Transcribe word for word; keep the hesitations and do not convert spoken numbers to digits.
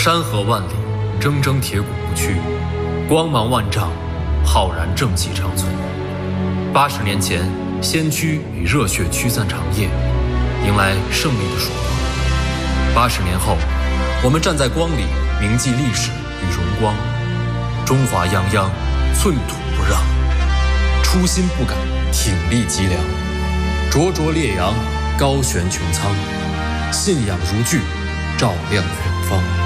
山河万里，铮铮铁骨不屈，光芒万丈，浩然正气长存。八十年前，先驱与热血驱散长夜，迎来胜利的曙光。八十年后，我们站在光里，铭记历史与荣光。中华泱泱，寸土不让，初心不改，挺立脊梁，灼灼烈阳，高悬穹苍，信仰如炬，照亮远方。